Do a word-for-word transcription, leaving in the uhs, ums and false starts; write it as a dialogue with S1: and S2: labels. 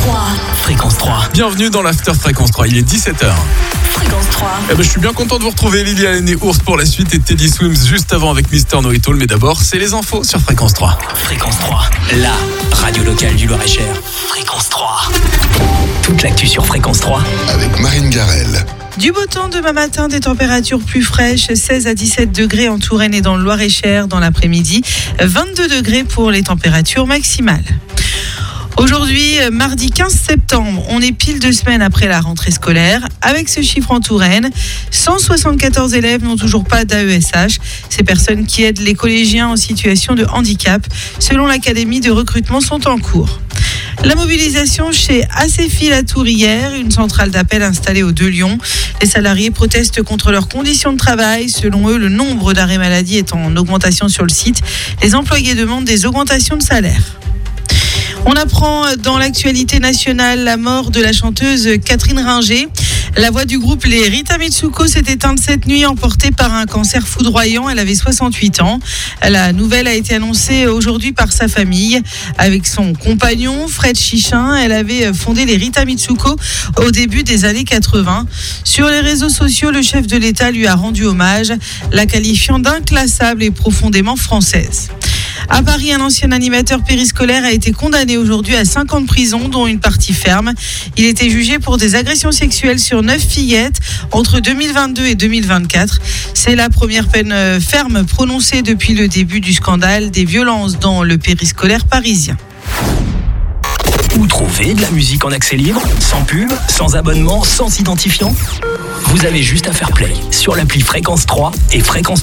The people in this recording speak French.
S1: trois. Fréquence trois.
S2: Bienvenue dans l'After Fréquence trois, il est dix-sept heures.
S1: Fréquence trois.
S2: Eh ben, je suis bien content de vous retrouver, Liliane et Ours pour la suite et Teddy Swims juste avant avec Mister Know-It-All. Mais d'abord, c'est les infos sur Fréquence trois.
S1: Fréquence trois, la radio locale du Loir-et-Cher. Fréquence trois. Toute l'actu sur Fréquence trois.
S3: Avec Marine Garel.
S4: Du beau temps demain matin, des températures plus fraîches, seize à dix-sept degrés en Touraine et dans le Loir-et-Cher dans l'après-midi, vingt-deux degrés pour les températures maximales. Aujourd'hui, mardi quinze septembre, on est pile deux semaines après la rentrée scolaire. Avec ce chiffre en Touraine, cent soixante-quatorze élèves n'ont toujours pas d'A E S H. Ces personnes qui aident les collégiens en situation de handicap, selon l'Académie de recrutement, sont en cours. La mobilisation chez Acéfil à Tours hier, une centrale d'appel installée aux deux Lyon. Les salariés protestent contre leurs conditions de travail. Selon eux, le nombre d'arrêts maladie est en augmentation sur le site. Les employés demandent des augmentations de salaire. On apprend dans l'actualité nationale la mort de la chanteuse Catherine Ringer. La voix du groupe Les Rita Mitsuko s'est éteinte cette nuit, emportée par un cancer foudroyant. Elle avait soixante-huit ans. La nouvelle a été annoncée aujourd'hui par sa famille. Avec son compagnon, Fred Chichin, elle avait fondé les Rita Mitsuko au début des années quatre-vingts. Sur les réseaux sociaux, le chef de l'État lui a rendu hommage, la qualifiant d'inclassable et profondément française. À Paris, un ancien animateur périscolaire a été condamné aujourd'hui à cinq ans de prison, dont une partie ferme. Il était jugé pour des agressions sexuelles sur neuf fillettes entre deux mille vingt-deux et deux mille vingt-quatre. C'est la première peine ferme prononcée depuis le début du scandale des violences dans le périscolaire parisien.
S1: Où trouver de la musique en accès libre, sans pub, sans abonnement, sans identifiant ? Vous avez juste à faire play sur l'appli Fréquence trois et Fréquence